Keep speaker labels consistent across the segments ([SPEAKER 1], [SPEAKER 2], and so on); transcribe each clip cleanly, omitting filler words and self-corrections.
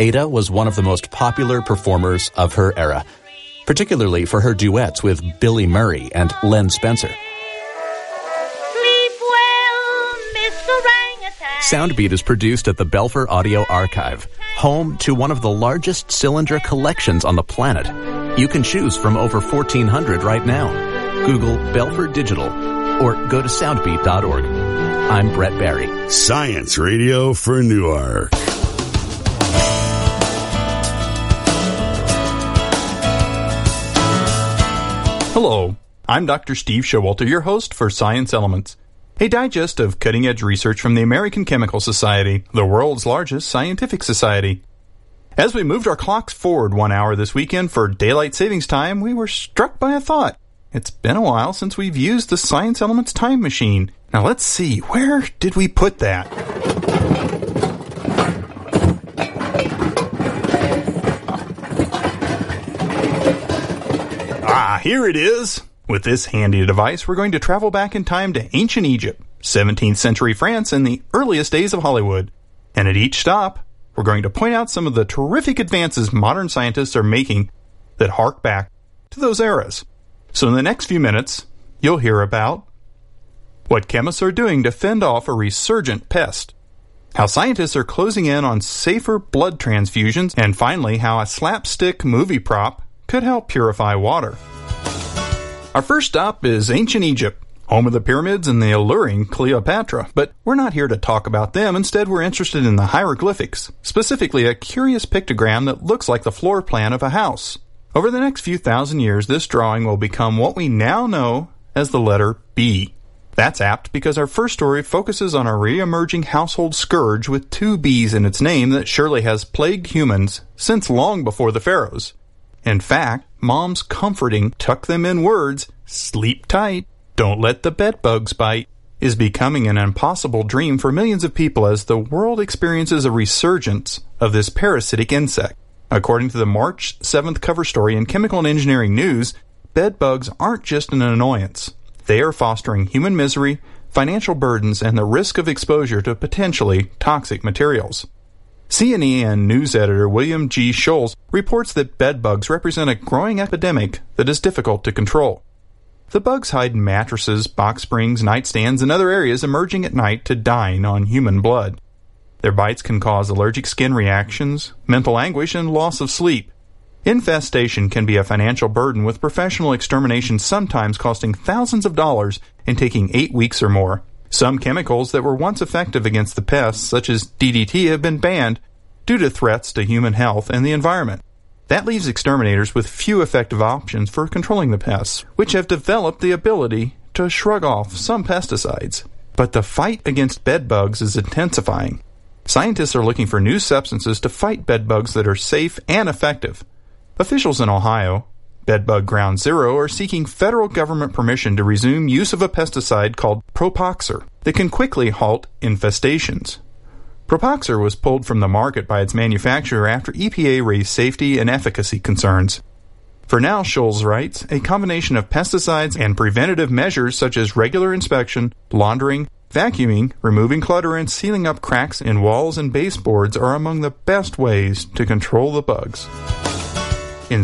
[SPEAKER 1] Ada was one of the most popular performers of her era, particularly for her duets with Billy Murray and Len Spencer.
[SPEAKER 2] Sleep well, Miss Orangutan.
[SPEAKER 1] Soundbeat is produced at the Belfer Audio Archive, home to one of the largest cylinder collections on the planet. You can choose from over 1,400 right now. Google Belfer Digital or go to soundbeat.org. I'm Brett Barry.
[SPEAKER 3] Science Radio for Newark.
[SPEAKER 4] Hello, I'm Dr. Steve Showalter, your host for Science Elements, a digest of cutting-edge research from the American Chemical Society, the world's largest scientific society. As we moved our clocks forward 1 hour this weekend for daylight savings time, we were struck by a thought. It's been a while since we've used the Science Elements time machine. Now let's see, where did we put that? Here it is! With this handy device, we're going to travel back in time to ancient Egypt, 17th century France, and the earliest days of Hollywood. And at each stop, we're going to point out some of the terrific advances modern scientists are making that hark back to those eras. So in the next few minutes, you'll hear about what chemists are doing to fend off a resurgent pest, how scientists are closing in on safer blood transfusions, and finally, how a slapstick movie prop could help purify water. Our first stop is ancient Egypt, home of the pyramids and the alluring Cleopatra. But we're not here to talk about them. Instead, we're interested in the hieroglyphics, specifically a curious pictogram that looks like the floor plan of a house. Over the next few thousand years, this drawing will become what we now know as the letter B. That's apt because our first story focuses on a re-emerging household scourge with 2 B's in its name that surely has plagued humans since long before the pharaohs. In fact, Mom's comforting tuck them in words, sleep tight, don't let the bed bugs bite, is becoming an impossible dream for millions of people as the world experiences a resurgence of this parasitic insect. According to the March 7th cover story in Chemical and Engineering News, bed bugs aren't just an annoyance. They are fostering human misery, financial burdens, and the risk of exposure to potentially toxic materials. CNN news editor William G. Scholes reports that bed bugs represent a growing epidemic that is difficult to control. The bugs hide in mattresses, box springs, nightstands, and other areas, emerging at night to dine on human blood. Their bites can cause allergic skin reactions, mental anguish, and loss of sleep. Infestation can be a financial burden, with professional extermination sometimes costing thousands of dollars and taking 8 weeks or more. Some chemicals that were once effective against the pests, such as DDT, have been banned due to threats to human health and the environment. That leaves exterminators with few effective options for controlling the pests, which have developed the ability to shrug off some pesticides. But the fight against bed bugs is intensifying. Scientists are looking for new substances to fight bed bugs that are safe and effective. Officials in Ohio, Bedbug Ground Zero, are seeking federal government permission to resume use of a pesticide called Propoxur that can quickly halt infestations. Propoxur was pulled from the market by its manufacturer after EPA raised safety and efficacy concerns. For now, Scholes writes, a combination of pesticides and preventative measures such as regular inspection, laundering, vacuuming, removing clutter, and sealing up cracks in walls and baseboards are among the best ways to control the bugs. In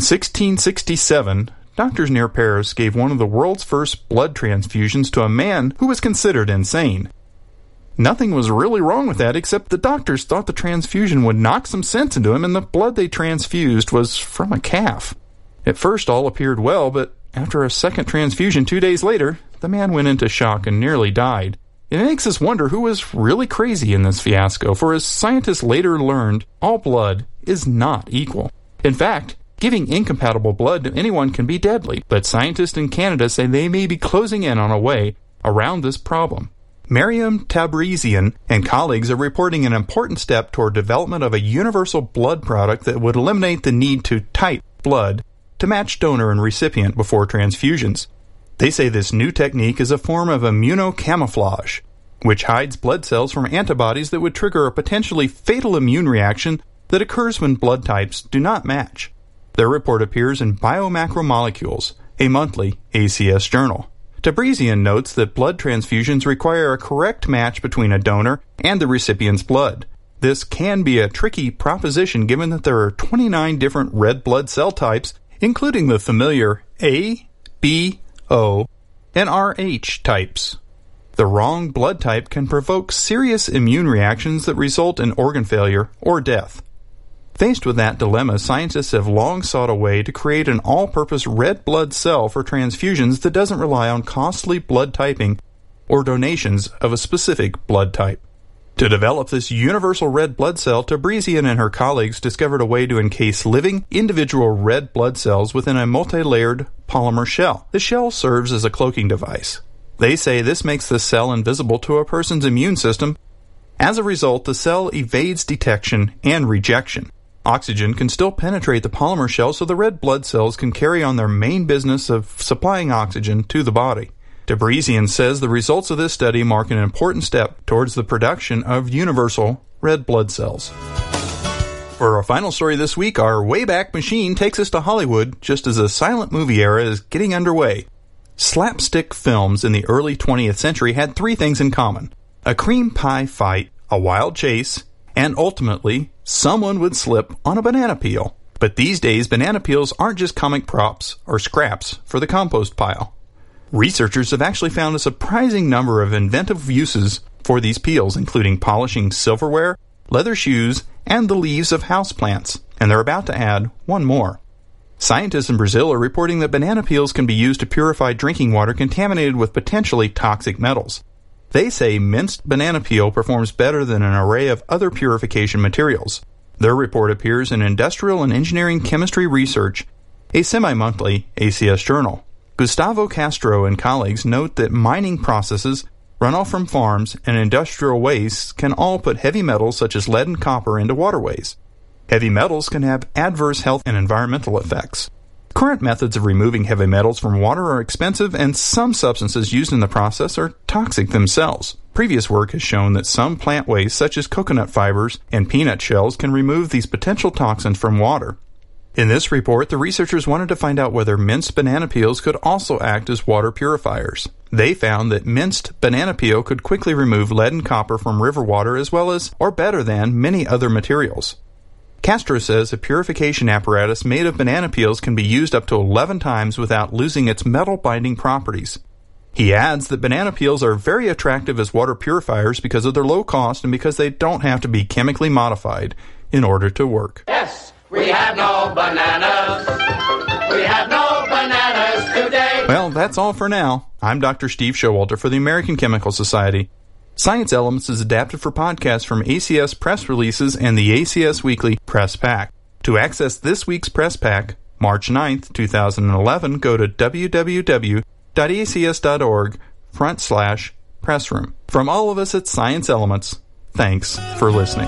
[SPEAKER 4] 1667, doctors near Paris gave one of the world's first blood transfusions to a man who was considered insane. Nothing was really wrong with that, except the doctors thought the transfusion would knock some sense into him, and the blood they transfused was from a calf. At first, all appeared well, but after a second transfusion 2 days later, the man went into shock and nearly died. It makes us wonder who was really crazy in this fiasco, for as scientists later learned, all blood is not equal. In fact, giving incompatible blood to anyone can be deadly, but scientists in Canada say they may be closing in on a way around this problem. Mariam Tabrizian and colleagues are reporting an important step toward development of a universal blood product that would eliminate the need to type blood to match donor and recipient before transfusions. They say this new technique is a form of immunocamouflage, which hides blood cells from antibodies that would trigger a potentially fatal immune reaction that occurs when blood types do not match. Their report appears in Biomacromolecules, a monthly ACS journal. Tabrizian notes that blood transfusions require a correct match between a donor and the recipient's blood. This can be a tricky proposition given that there are 29 different red blood cell types, including the familiar A, B, O, and Rh types. The wrong blood type can provoke serious immune reactions that result in organ failure or death. Faced with that dilemma, scientists have long sought a way to create an all-purpose red blood cell for transfusions that doesn't rely on costly blood typing or donations of a specific blood type. To develop this universal red blood cell, Tabrizian and her colleagues discovered a way to encase living, individual red blood cells within a multi-layered polymer shell. The shell serves as a cloaking device. They say this makes the cell invisible to a person's immune system. As a result, the cell evades detection and rejection. Oxygen can still penetrate the polymer shell, so the red blood cells can carry on their main business of supplying oxygen to the body. Tabrizian says the results of this study mark an important step towards the production of universal red blood cells. For our final story this week, our Wayback Machine takes us to Hollywood just as the silent movie era is getting underway. Slapstick films in the early 20th century had three things in common: a cream pie fight, a wild chase, and ultimately, someone would slip on a banana peel. But these days, banana peels aren't just comic props or scraps for the compost pile. Researchers have actually found a surprising number of inventive uses for these peels, including polishing silverware, leather shoes, and the leaves of houseplants, and they're about to add one more. Scientists in Brazil are reporting that banana peels can be used to purify drinking water contaminated with potentially toxic metals. They say minced banana peel performs better than an array of other purification materials. Their report appears in Industrial and Engineering Chemistry Research, a semi-monthly ACS journal. Gustavo Castro and colleagues note that mining processes, runoff from farms, and industrial wastes can all put heavy metals such as lead and copper into waterways. Heavy metals can have adverse health and environmental effects. Current methods of removing heavy metals from water are expensive, and some substances used in the process are toxic themselves. Previous work has shown that some plant waste, such as coconut fibers and peanut shells, can remove these potential toxins from water. In this report, the researchers wanted to find out whether minced banana peels could also act as water purifiers. They found that minced banana peel could quickly remove lead and copper from river water as well as, or better than, many other materials. Castro says a purification apparatus made of banana peels can be used up to 11 times without losing its metal-binding properties. He adds that banana peels are very attractive as water purifiers because of their low cost and because they don't have to be chemically modified in order to work.
[SPEAKER 5] Yes, we have no bananas. We have no bananas today.
[SPEAKER 4] Well, that's all for now. I'm Dr. Steve Showalter for the American Chemical Society. Science Elements is adapted for podcasts from ACS Press Releases and the ACS Weekly Press Pack. To access this week's Press Pack, March 9th, 2011, go to www.acs.org/pressroom. From all of us at Science Elements, thanks for listening.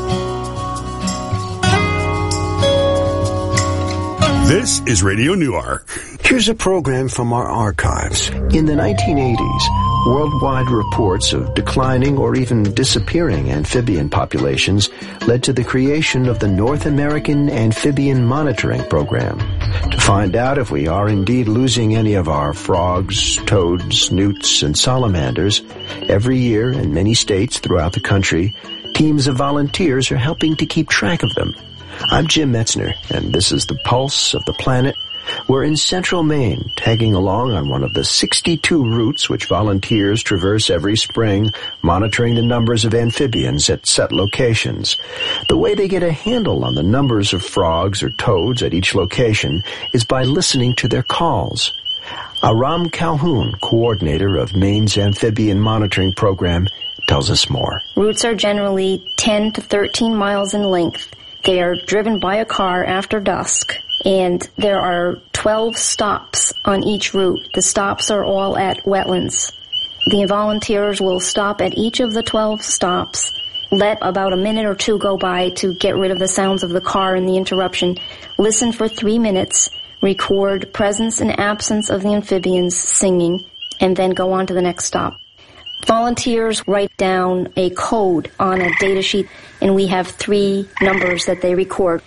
[SPEAKER 3] This is Radio Newark.
[SPEAKER 6] Here's a program from our archives. In the 1980s, worldwide reports of declining or even disappearing amphibian populations led to the creation of the North American Amphibian Monitoring Program. To find out if we are indeed losing any of our frogs, toads, newts, and salamanders, every year in many states throughout the country, teams of volunteers are helping to keep track of them. I'm Jim Metzner, and this is the Pulse of the Planet. We're in central Maine, tagging along on one of the 62 routes which volunteers traverse every spring, monitoring the numbers of amphibians at set locations. The way they get a handle on the numbers of frogs or toads at each location is by listening to their calls. Aram Calhoun, coordinator of Maine's Amphibian Monitoring Program, tells us more.
[SPEAKER 7] Routes are generally 10 to 13 miles in length. They are driven by a car after dusk, and there are 12 stops on each route. The stops are all at wetlands. The volunteers will stop at each of the 12 stops, let about a minute or two go by to get rid of the sounds of the car and the interruption, listen for 3 minutes, record presence and absence of the amphibians singing, and then go on to the next stop. Volunteers write down a code on a data sheet, and we have 3 numbers that they record.